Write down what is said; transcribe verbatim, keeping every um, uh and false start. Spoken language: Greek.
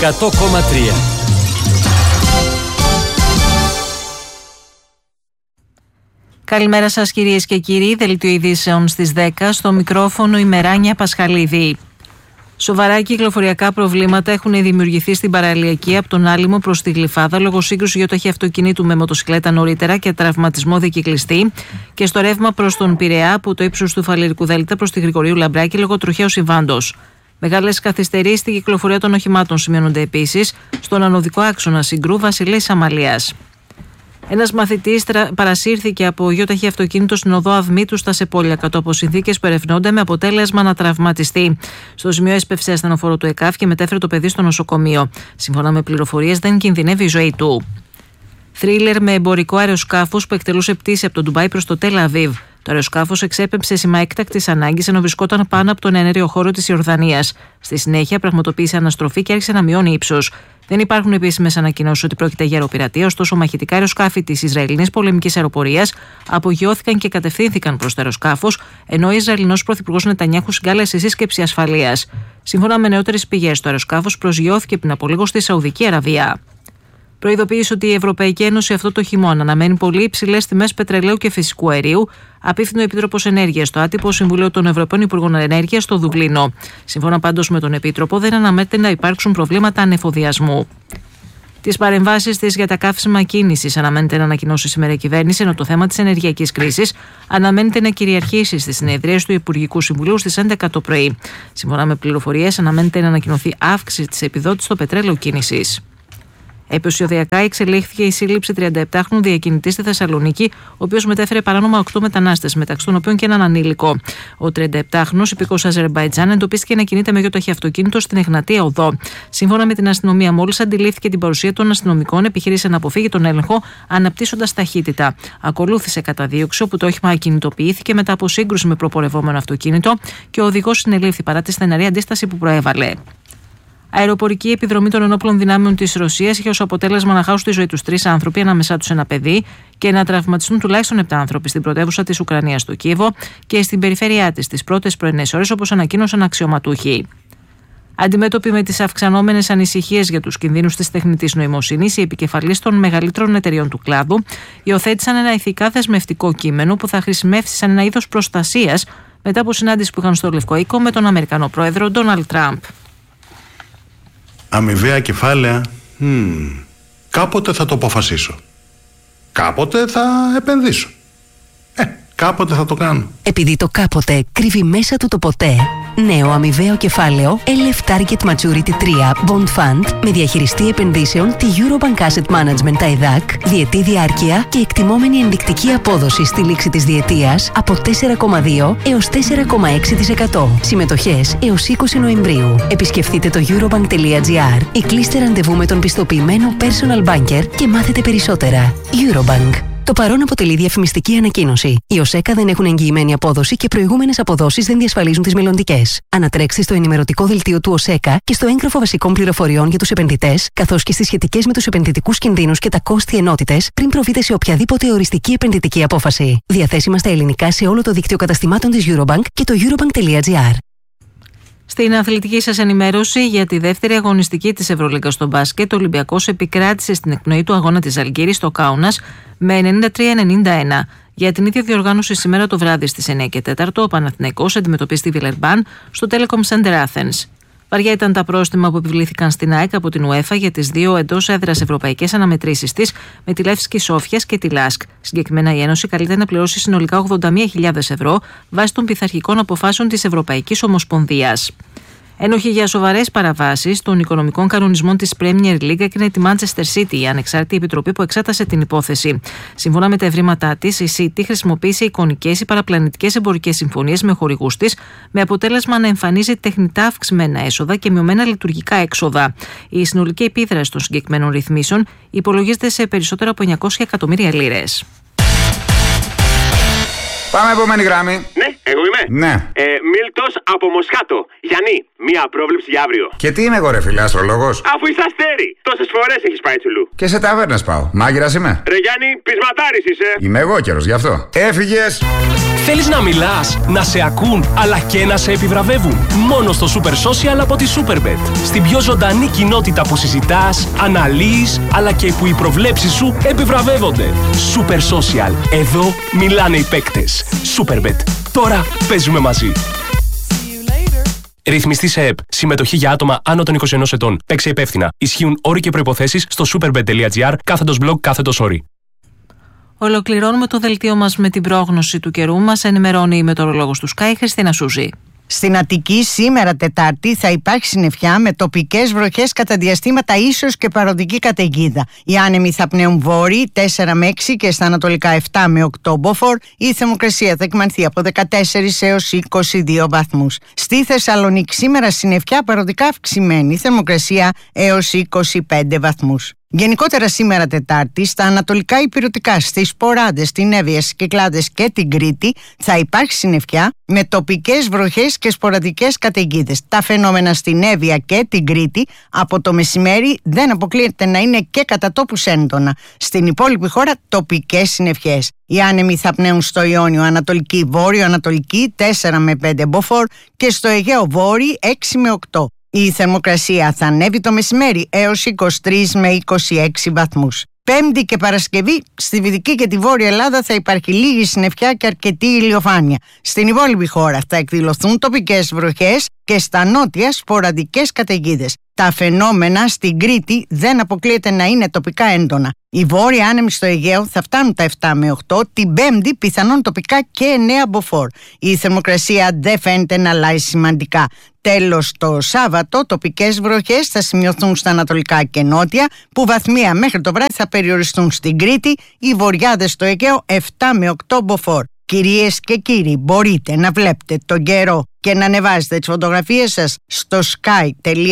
εκατό κόμμα τρία. Καλημέρα σας κυρίες και κύριοι, δελτίο ειδήσεων στις δέκα, στο μικρόφωνο η Μεράνια Πασχαλίδη. Σοβαρά κυκλοφοριακά προβλήματα έχουν δημιουργηθεί στην παραλιακή από τον Άλυμο προς τη Γλυφάδα λόγω σύγκρουση γιοταχή αυτοκινήτου με μοτοσυκλέτα νωρίτερα και τραυματισμό δικυκλιστή, και στο ρεύμα προς τον Πειραιά από το ύψος του Φαλιρικού Δέλτα προς τη Γρηγορίου Λαμπράκη λόγω τροχαίου συμβάντος. Μεγάλες καθυστερήσεις στην κυκλοφορία των οχημάτων σημειώνονται επίσης στον ανωδικό άξονα Συγκρού Βασιλής Αμαλίας. Ένας μαθητής παρασύρθηκε από γιοταχή αυτοκίνητο στην οδό Αυμήτου στα Σεπόλια κάτω από συνθήκες που ερευνώνται, με αποτέλεσμα να τραυματιστεί. Στο σημείο έσπευσε ασθενοφόρο του ΕΚΑΒ και μετέφερε το παιδί στο νοσοκομείο. Σύμφωνα με πληροφορίες, δεν κινδυνεύει η ζωή του. Θρίλερ με εμπορικό αεροσκάφος που εκτελούσε πτήση από το Ντουμπάι προς το Τελ Αβίβ. Το αεροσκάφος εξέπεμψε σήμα έκτακτης ανάγκης ενώ βρισκόταν πάνω από τον εναέριο χώρο της Ιορδανίας. Στη συνέχεια, πραγματοποίησε αναστροφή και άρχισε να μειώνει ύψος. Δεν υπάρχουν επίσημες ανακοινώσεις ότι πρόκειται για αεροπειρατεία, ωστόσο μαχητικά αεροσκάφη της Ισραηλινής πολεμικής αεροπορίας απογειώθηκαν και κατευθύνθηκαν προς το αεροσκάφος, ενώ ο Ισραηλινός πρωθυπουργός Νετανιάχου συγκάλεσε σύσκεψη ασφαλείας. Σύμφωνα με νεότερες πηγές, το αεροσκάφος προσγειώθηκε πριν από λίγο στη Σαουδική Αραβία. Προειδοποίησε ότι η Ευρωπαϊκή Ένωση αυτό το χειμώνα αναμένει πολύ υψηλές τιμές πετρελαίου και φυσικού αερίου, απίφθινε ο Επίτροπος Ενέργειας στο άτυπο Συμβουλίο των Ευρωπαίων Υπουργών Ενέργειας στο Δουβλίνο. Σύμφωνα πάντως με τον Επίτροπο, δεν αναμένεται να υπάρξουν προβλήματα ανεφοδιασμού. Τις παρεμβάσεις της για τα καύσιμα κίνησης αναμένεται να ανακοινώσει σήμερα η κυβέρνηση, ενώ το θέμα της ενεργειακής κρίσης αναμένεται να κυριαρχήσει στις συνεδρίες του Υπουργικού Συμβουλίου στις έντεκα το πρωί. Σύμφωνα με πληροφορίες, αναμένεται να ανακοινωθεί αύξηση της επιδότησης στο πετρέλαιο κίνησης. Επεισοδιακά εξελίχθηκε η σύλληψη τριανταεπτάχρονου διακινητή στη Θεσσαλονίκη, ο οποίος μετέφερε παράνομα οκτώ μετανάστες, μεταξύ των οποίων και έναν ανήλικο. Ο τριανταεπτάχρονος υπηκός Αζερμπαϊτζάν εντοπίστηκε να κινείται με γιοταχή αυτοκίνητο στην Εγνατία Οδό. Σύμφωνα με την αστυνομία, μόλις αντιλήφθηκε την παρουσία των αστυνομικών, επιχείρησε να αποφύγει τον έλεγχο αναπτύσσοντας ταχύτητα. Ακολούθησε καταδίωξη, όπου το όχημα ακινητοποιήθηκε μετά από σύγκρουση με προπορευόμενο αυτοκίνητο και ο οδηγός συνελήφθη παρά τη στεναρή αντίσταση που προέβαλε. Αεροπορική επιδρομή των ενόπλων δυνάμεων της Ρωσίας είχε ως αποτέλεσμα να χάσουν τη ζωή τους τρεις άνθρωποι, ανάμεσά τους ένα παιδί, και να τραυματιστούν τουλάχιστον επτά άνθρωποι στην πρωτεύουσα της Ουκρανίας, το Κίεβο, και στην περιφέρειά της τις πρώτες πρωινές ώρες, όπως ανακοίνωσαν αξιωματούχοι. Αντιμέτωποι με τις αυξανόμενες ανησυχίες για τους κινδύνους της τεχνητής νοημοσύνης, οι επικεφαλείς των μεγαλύτερων εταιριών του κλάδου υιοθέτησαν ένα ηθικά δεσμευτικό κείμενο που θα χρησιμεύσει σαν ένα είδος προστασίας μετά από συνάντηση που είχαν στο Λευκό Οίκο με τον Αμερικανό πρόεδρο Ντόναλντ Τραμπ. Αμοιβαία κεφάλαια, hmm, κάποτε θα το αποφασίσω. Κάποτε θα επενδύσω. Ε, κάποτε θα το κάνω. Επειδή το κάποτε κρύβει μέσα του το ποτέ, νέο αμοιβαίο κεφάλαιο ελ εφ Target Maturity τρία Bond Fund με διαχειριστή επενδύσεων τη Eurobank Asset Management τα ΕΔΑΚ, διετή διάρκεια και εκτιμόμενη ενδεικτική απόδοση στη λήξη της διετίας από τέσσερα κόμμα δύο έως τέσσερα κόμμα έξι τοις εκατό. Συμμετοχές έως είκοσι Νοεμβρίου. Επισκεφτείτε το eurobank τελεία gr ή κλείστε ραντεβού με τον πιστοποιημένο personal banker και μάθετε περισσότερα. Eurobank. Το παρόν αποτελεί διαφημιστική ανακοίνωση. Οι ΟΣΕΚΑ δεν έχουν εγγυημένη απόδοση και προηγούμενες αποδόσεις δεν διασφαλίζουν τις μελλοντικές. Ανατρέξτε στο ενημερωτικό δελτίο του ΟΣΕΚΑ και στο έγγραφο βασικών πληροφοριών για τους επενδυτές, καθώς και στις σχετικές με τους επενδυτικούς κινδύνους και τα κόστη ενότητες πριν προβείτε σε οποιαδήποτε οριστική επενδυτική απόφαση. Διαθέσιμα στα ελληνικά σε όλο το δίκτυο καταστημάτων της Eurobank και το eurobank τελεία gr. Στην αθλητική σας ενημέρωση για τη δεύτερη αγωνιστική της Ευρωλίγκας στο μπάσκετ, ο Ολυμπιακός επικράτησε στην εκπνοή του αγώνα της Ζαλγκίρης στο Κάουνας με ενενήντα τρία ενενήντα ένα. Για την ίδια διοργάνωση σήμερα το βράδυ στις εννιά και τέσσερα ο Παναθηναϊκός αντιμετωπίζει τη Βιλερμπάν στο Telecom Center Athens. Βαριά ήταν τα πρόστιμα που επιβλήθηκαν στην ΑΕΚ από την UEFA για τις δύο εντός έδρας ευρωπαϊκές αναμετρήσεις της με τη Λεύσκη Σόφιας και τη Λάσκ. Συγκεκριμένα, η Ένωση καλείται να πληρώσει συνολικά ογδόντα μία χιλιάδες ευρώ βάσει των πειθαρχικών αποφάσεων της Ευρωπαϊκής Ομοσπονδίας. Ένοχη για σοβαρές παραβάσεις των οικονομικών κανονισμών της Premier League έκρινε τη Manchester City, η ανεξάρτητη επιτροπή που εξέτασε την υπόθεση. Σύμφωνα με τα ευρήματά της, η City χρησιμοποίησε εικονικές ή παραπλανητικές εμπορικές συμφωνίες με χορηγούς της, με αποτέλεσμα να εμφανίζει τεχνητά αυξημένα έσοδα και μειωμένα λειτουργικά έξοδα. Η συνολική επίδραση των συγκεκριμένων ρυθμίσεων υπολογίζεται σε περισσότερα από εννιακόσια εκατομμύρια λίρες. Πάμε επόμενη γραμμή. Ναι, εγώ είμαι. Ναι. Ε, Μίλτος από Μοσχάτο. Γιάννη, μία πρόβλεψη για αύριο. Και τι είμαι εγώ, ρε φίλε, αστρολόγος? Αφού είσαι αστέρι, τόσες φορές έχεις πάει τσουλού. Και σε ταβέρνες πάω. Μάγειρας είμαι. Ρε Γιάννη, πεισματάρης είσαι. Είμαι εγώ καιρος, γι' αυτό. Έφυγες. Θέλεις να μιλάς, να σε ακούν, αλλά και να σε επιβραβεύουν? Μόνο στο Super Social από τη Superbet. Στην πιο ζωντανή κοινότητα που συζητάς, αναλύεις, αλλά και που οι προβλέψεις σου επιβραβεύονται. Super Social. Εδώ μιλάνε οι παίκτες. Superbet. Τώρα παίζουμε μαζί. Ρυθμιστή σε ΕΠ. Συμμετοχή για άτομα άνω των είκοσι ενός ετών. Παίξε υπεύθυνα. Ισχύουν όροι και προϋποθέσεις στο superbet.gr κάθετος blog κάθετος όροι. Ολοκληρώνουμε το δελτίο μας με την πρόγνωση του καιρού. Μας ενημερώνει η μετεωρολόγος του Sky, Χριστίνα Σούζη. Στην Αττική σήμερα Τετάρτη θα υπάρχει συννεφιά με τοπικές βροχές κατά διαστήματα, ίσως και παροδική καταιγίδα. Οι άνεμοι θα πνέουν βόρειοι τέσσερα με έξι και στα ανατολικά επτά με οκτώ μποφόρ. Η θερμοκρασία θα εκμανθεί από δεκατέσσερα έως είκοσι δύο βαθμούς. Στη Θεσσαλονίκη σήμερα συννεφιά παροδικά αυξημένη, θερμοκρασία έως είκοσι πέντε βαθμούς. Γενικότερα σήμερα Τετάρτη, στα ανατολικά υπηρετικά, στις Ποράντες, στην Εύβοια, στις Κυκλάδες και την Κρήτη θα υπάρχει συννεφιά με τοπικές βροχές και σποραδικές καταιγίδες. Τα φαινόμενα στην Εύβοια και την Κρήτη από το μεσημέρι δεν αποκλείεται να είναι και κατά τόπους έντονα. Στην υπόλοιπη χώρα τοπικές συννεφιές. Οι άνεμοι θα πνέουν στο Ιόνιο ανατολική, βόρειο-ανατολική τέσσερα με πέντε μποφόρ και στο Αιγαίο βόρειο έξι με οκτώ. Η θερμοκρασία θα ανέβει το μεσημέρι έως είκοσι τρεις με είκοσι έξι βαθμούς. Πέμπτη και Παρασκευή στη Δυτική και τη Βόρεια Ελλάδα θα υπάρχει λίγη συννεφιά και αρκετή ηλιοφάνεια. Στην υπόλοιπη χώρα θα εκδηλωθούν τοπικές βροχές και στα νότια σποραδικές καταιγίδες. Τα φαινόμενα στην Κρήτη δεν αποκλείεται να είναι τοπικά έντονα. Οι βόρειοι άνεμοι στο Αιγαίο θα φτάνουν τα επτά με οκτώ, την Πέμπτη πιθανόν τοπικά και εννέα μποφόρ. Η θερμοκρασία δεν φαίνεται να αλλάζει σημαντικά. Τέλος, το Σάββατο τοπικές βροχές θα σημειωθούν στα ανατολικά και νότια, που βαθμία μέχρι το βράδυ θα περιοριστούν στην Κρήτη, οι βορειάδες στο Αιγαίο επτά με οκτώ μποφόρ. Κυρίες και κύριοι, μπορείτε να βλέπετε τον καιρό και να ανεβάζετε τις φωτογραφίες σας στο sky τελεία